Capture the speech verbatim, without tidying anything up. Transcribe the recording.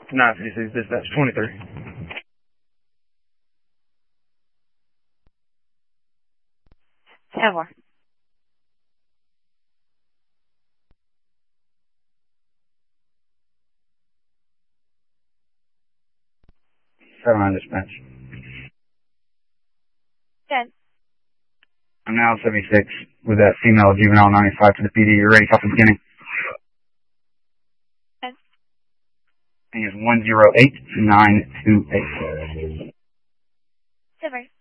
nine fifty-six, dispatch twenty-three. ten four. seven nine dispatch. ten. I'm now seventy-six with that female juvenile ninety-five to the P D. You're ready, call from the beginning. ten. I think it's one zero eight nine two eight. Silver.